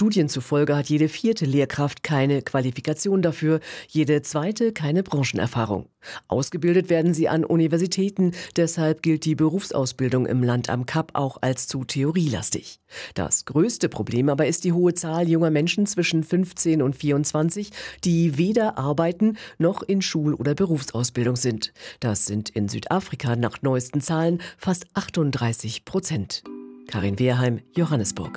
Studien zufolge hat jede 4. Lehrkraft keine Qualifikation dafür, jede 2. keine Branchenerfahrung. Ausgebildet werden sie an Universitäten, deshalb gilt die Berufsausbildung im Land am Kap auch als zu theorielastig. Das größte Problem aber ist die hohe Zahl junger Menschen zwischen 15 und 24, die weder arbeiten noch in Schul- oder Berufsausbildung sind. Das sind in Südafrika nach neuesten Zahlen fast 38%. Karin Wehrheim, Johannesburg.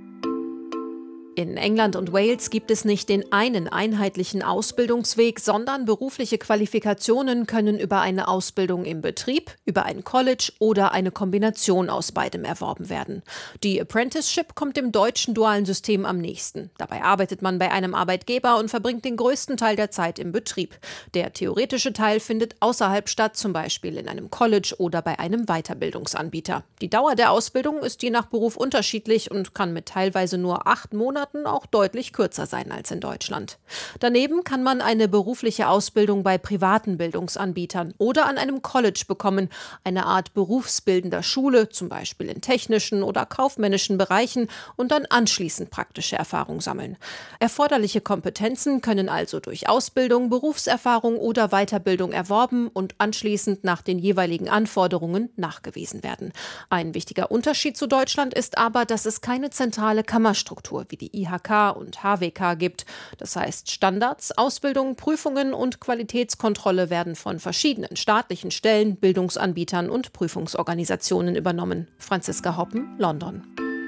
In England und Wales gibt es nicht den einen einheitlichen Ausbildungsweg, sondern berufliche Qualifikationen können über eine Ausbildung im Betrieb, über ein College oder eine Kombination aus beidem erworben werden. Die Apprenticeship kommt dem deutschen dualen System am nächsten. Dabei arbeitet man bei einem Arbeitgeber und verbringt den größten Teil der Zeit im Betrieb. Der theoretische Teil findet außerhalb statt, zum Beispiel in einem College oder bei einem Weiterbildungsanbieter. Die Dauer der Ausbildung ist je nach Beruf unterschiedlich und kann mit teilweise nur 8 Monaten auch deutlich kürzer sein als in Deutschland. Daneben kann man eine berufliche Ausbildung bei privaten Bildungsanbietern oder an einem College bekommen, eine Art berufsbildender Schule, zum Beispiel in technischen oder kaufmännischen Bereichen, und dann anschließend praktische Erfahrung sammeln. Erforderliche Kompetenzen können also durch Ausbildung, Berufserfahrung oder Weiterbildung erworben und anschließend nach den jeweiligen Anforderungen nachgewiesen werden. Ein wichtiger Unterschied zu Deutschland ist aber, dass es keine zentrale Kammerstruktur wie die IHK und HWK gibt. Das heißt, Standards, Ausbildung, Prüfungen und Qualitätskontrolle werden von verschiedenen staatlichen Stellen, Bildungsanbietern und Prüfungsorganisationen übernommen. Franziska Hoppen, London.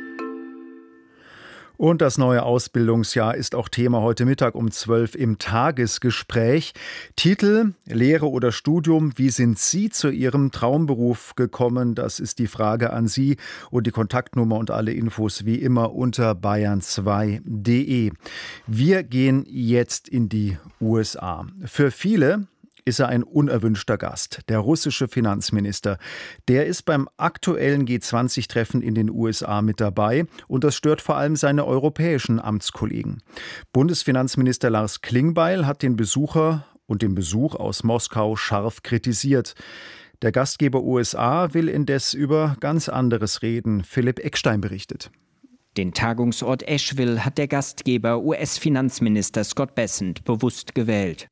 Und das neue Ausbildungsjahr ist auch Thema heute Mittag um 12 im Tagesgespräch. Titel: Lehre oder Studium. Wie sind Sie zu Ihrem Traumberuf gekommen? Das ist die Frage an Sie. Und die Kontaktnummer und alle Infos wie immer unter bayern2.de. Wir gehen jetzt in die USA. Für viele ist er ein unerwünschter Gast, der russische Finanzminister. Der ist beim aktuellen G20-Treffen in den USA mit dabei und das stört vor allem seine europäischen Amtskollegen. Bundesfinanzminister Lars Klingbeil hat den Besucher und den Besuch aus Moskau scharf kritisiert. Der Gastgeber USA will indes über ganz anderes reden. Philipp Eckstein berichtet. Den Tagungsort Asheville hat der Gastgeber US-Finanzminister Scott Bessent bewusst gewählt.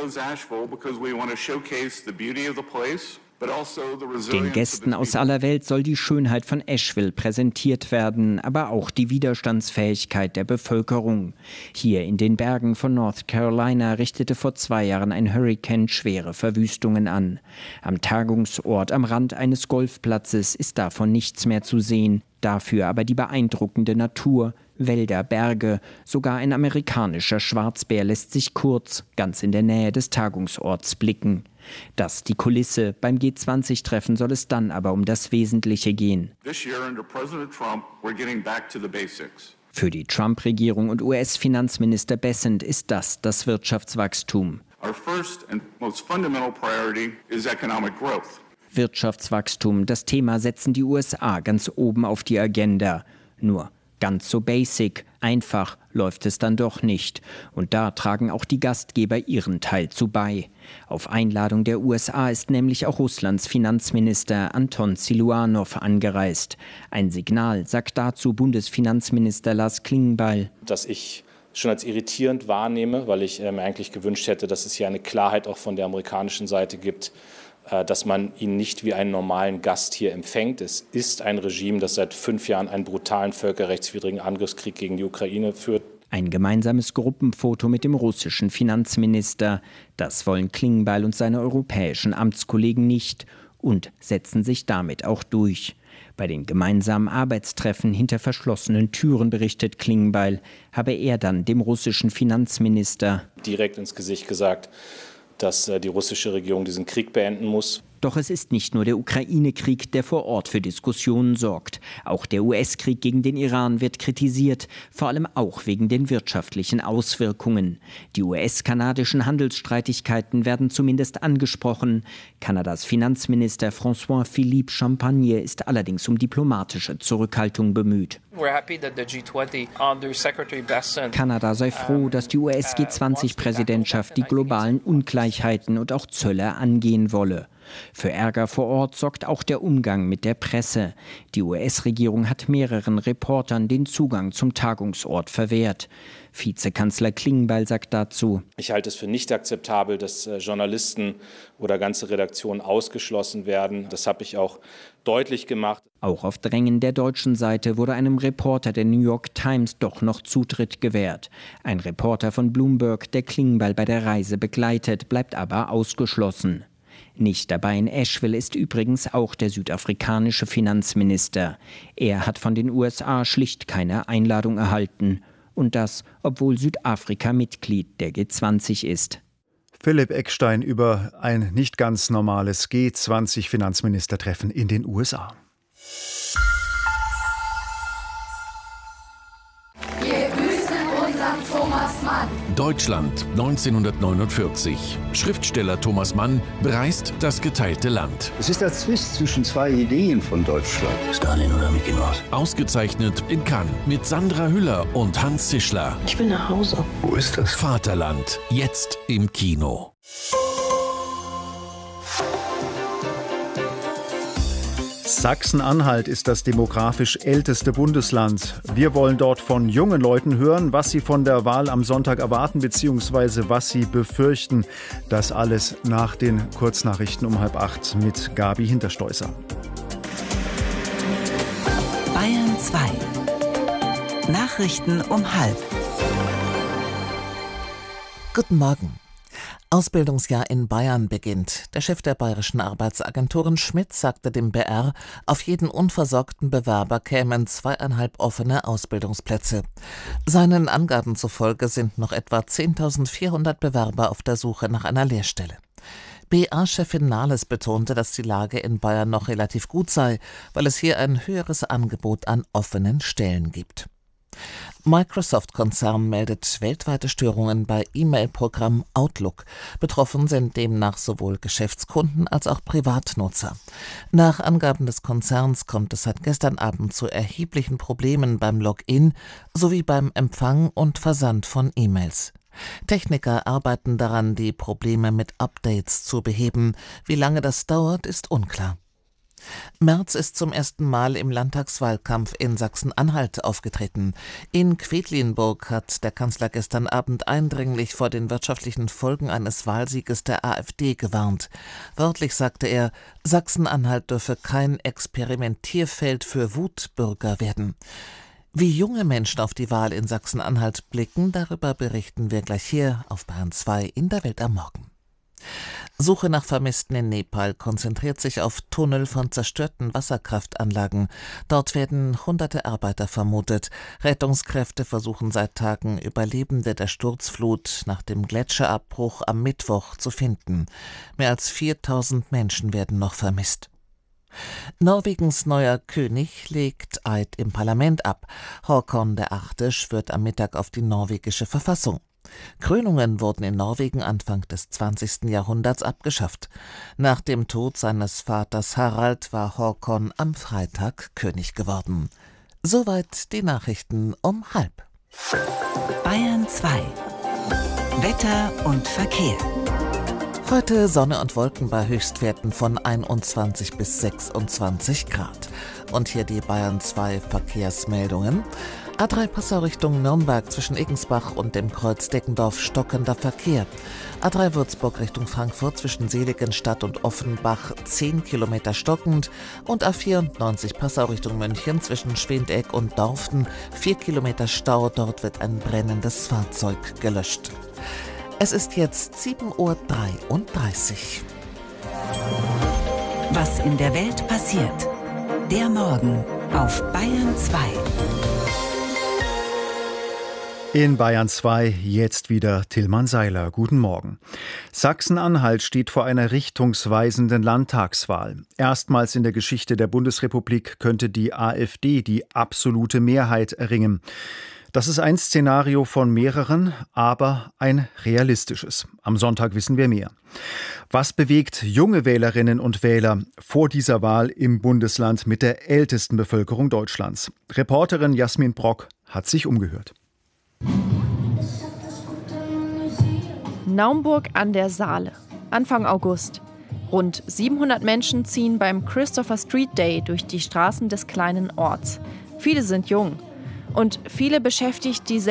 Den Gästen aus aller Welt soll die Schönheit von Asheville präsentiert werden, aber auch die Widerstandsfähigkeit der Bevölkerung. Hier in den Bergen von North Carolina richtete vor 2 Jahren ein Hurrikan schwere Verwüstungen an. Am Tagungsort am Rand eines Golfplatzes ist davon nichts mehr zu sehen. Dafür aber die beeindruckende Natur, Wälder, Berge, sogar ein amerikanischer Schwarzbär lässt sich kurz, ganz in der Nähe des Tagungsorts blicken. Das die Kulisse, beim G20-Treffen soll es dann aber um das Wesentliche gehen. Für die Trump-Regierung und US-Finanzminister Bessent ist das Wirtschaftswachstum. Wirtschaftswachstum, das Thema setzen die USA ganz oben auf die Agenda. Nur ganz so basic, einfach läuft es dann doch nicht. Und da tragen auch die Gastgeber ihren Teil zu bei. Auf Einladung der USA ist nämlich auch Russlands Finanzminister Anton Siluanow angereist. Ein Signal, sagt dazu Bundesfinanzminister Lars Klingbeil. Dass ich schon als irritierend wahrnehme, weil ich mir eigentlich gewünscht hätte, dass es hier eine Klarheit auch von der amerikanischen Seite gibt, dass man ihn nicht wie einen normalen Gast hier empfängt. Es ist ein Regime, das seit 5 Jahren einen brutalen völkerrechtswidrigen Angriffskrieg gegen die Ukraine führt. Ein gemeinsames Gruppenfoto mit dem russischen Finanzminister. Das wollen Klingbeil und seine europäischen Amtskollegen nicht und setzen sich damit auch durch. Bei den gemeinsamen Arbeitstreffen hinter verschlossenen Türen, berichtet Klingbeil, habe er dann dem russischen Finanzminister direkt ins Gesicht gesagt, dass die russische Regierung diesen Krieg beenden muss. Doch es ist nicht nur der Ukraine-Krieg, der vor Ort für Diskussionen sorgt. Auch der US-Krieg gegen den Iran wird kritisiert, vor allem auch wegen den wirtschaftlichen Auswirkungen. Die US-kanadischen Handelsstreitigkeiten werden zumindest angesprochen. Kanadas Finanzminister François-Philippe Champagner ist allerdings um diplomatische Zurückhaltung bemüht. Kanada sei froh, dass die US-G20-Präsidentschaft die globalen Ungleichheiten und auch Zölle angehen wolle. Für Ärger vor Ort sorgt auch der Umgang mit der Presse. Die US-Regierung hat mehreren Reportern den Zugang zum Tagungsort verwehrt. Vizekanzler Klingbeil sagt dazu: Ich halte es für nicht akzeptabel, dass Journalisten oder ganze Redaktionen ausgeschlossen werden. Das habe ich auch deutlich gemacht. Auch auf Drängen der deutschen Seite wurde einem Reporter der New York Times doch noch Zutritt gewährt. Ein Reporter von Bloomberg, der Klingbeil bei der Reise begleitet, bleibt aber ausgeschlossen. Nicht dabei in Asheville ist übrigens auch der südafrikanische Finanzminister. Er hat von den USA schlicht keine Einladung erhalten. Und das, obwohl Südafrika Mitglied der G20 ist. Philipp Eckstein über ein nicht ganz normales G20-Finanzministertreffen in den USA. Wir grüßen unseren Thomas Mann. Deutschland 1949. Schriftsteller Thomas Mann bereist das geteilte Land. Es ist der Zwist zwischen zwei Ideen von Deutschland. Stalin oder Mickey Mouse. Ausgezeichnet in Cannes mit Sandra Hüller und Hans Zischler. Ich will nach Hause. Wo ist das? Vaterland, jetzt im Kino. Sachsen-Anhalt ist das demografisch älteste Bundesland. Wir wollen dort von jungen Leuten hören, was sie von der Wahl am Sonntag erwarten bzw. was sie befürchten. Das alles nach den Kurznachrichten um 7:30 mit Gabi Hinterstoißer. Bayern 2. Nachrichten um 12:30. Guten Morgen. Ausbildungsjahr in Bayern beginnt. Der Chef der bayerischen Arbeitsagenturen Schmidt sagte dem BR, auf jeden unversorgten Bewerber kämen 2,5 offene Ausbildungsplätze. Seinen Angaben zufolge sind noch etwa 10.400 Bewerber auf der Suche nach einer Lehrstelle. BA-Chefin Nahles betonte, dass die Lage in Bayern noch relativ gut sei, weil es hier ein höheres Angebot an offenen Stellen gibt. Microsoft-Konzern meldet weltweite Störungen bei E-Mail-Programm Outlook. Betroffen sind demnach sowohl Geschäftskunden als auch Privatnutzer. Nach Angaben des Konzerns kommt es seit gestern Abend zu erheblichen Problemen beim Login sowie beim Empfang und Versand von E-Mails. Techniker arbeiten daran, die Probleme mit Updates zu beheben. Wie lange das dauert, ist unklar. Merz ist zum ersten Mal im Landtagswahlkampf in Sachsen-Anhalt aufgetreten. In Quedlinburg hat der Kanzler gestern Abend eindringlich vor den wirtschaftlichen Folgen eines Wahlsieges der AfD gewarnt. Wörtlich sagte er, Sachsen-Anhalt dürfe kein Experimentierfeld für Wutbürger werden. Wie junge Menschen auf die Wahl in Sachsen-Anhalt blicken, darüber berichten wir gleich hier auf Bayern 2 in der Welt am Morgen. Suche nach Vermissten in Nepal konzentriert sich auf Tunnel von zerstörten Wasserkraftanlagen. Dort werden hunderte Arbeiter vermutet. Rettungskräfte versuchen seit Tagen, Überlebende der Sturzflut nach dem Gletscherabbruch am Mittwoch zu finden. Mehr als 4.000 Menschen werden noch vermisst. Norwegens neuer König legt Eid im Parlament ab. Håkon VIII. Schwört am Mittag auf die norwegische Verfassung. Krönungen wurden in Norwegen Anfang des 20. Jahrhunderts abgeschafft. Nach dem Tod seines Vaters Harald war Håkon am Freitag König geworden. Soweit die Nachrichten um 12:30. Bayern 2. Wetter und Verkehr. Heute Sonne und Wolken bei Höchstwerten von 21 bis 26 Grad. Und hier die Bayern 2 Verkehrsmeldungen. A3 Passau Richtung Nürnberg zwischen Eggensbach und dem Kreuz Deckendorf stockender Verkehr. A3 Würzburg Richtung Frankfurt zwischen Seligenstadt und Offenbach 10 Kilometer stockend. Und A94 Passau Richtung München zwischen Schwendeck und Dorften 4 Kilometer Stau. Dort wird ein brennendes Fahrzeug gelöscht. Es ist jetzt 7:33 Uhr. Was in der Welt passiert. Der Morgen auf Bayern 2. In Bayern 2 jetzt wieder Tillmann Seiler. Guten Morgen. Sachsen-Anhalt steht vor einer richtungsweisenden Landtagswahl. Erstmals in der Geschichte der Bundesrepublik könnte die AfD die absolute Mehrheit erringen. Das ist ein Szenario von mehreren, aber ein realistisches. Am Sonntag wissen wir mehr. Was bewegt junge Wählerinnen und Wähler vor dieser Wahl im Bundesland mit der ältesten Bevölkerung Deutschlands? Reporterin Jasmin Brock hat sich umgehört. Naumburg an der Saale. Anfang August. Rund 700 Menschen ziehen beim Christopher Street Day durch die Straßen des kleinen Orts. Viele sind jung und viele beschäftigt die